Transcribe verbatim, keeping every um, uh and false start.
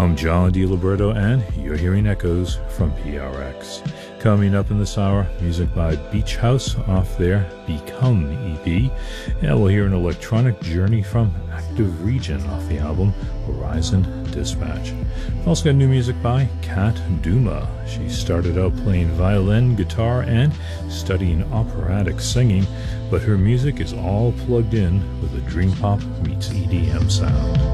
I'm John DiLiberto, and you're hearing echoes from P R X. Coming up in this hour, music by Beach House off their Become E P, and we'll hear an electronic journey from Active Region off the album Horizon Dispatch. We've also got new music by Kat Duma. She started out playing violin, guitar, and studying operatic singing, but her music is all plugged in with a dream pop meets E D M sound.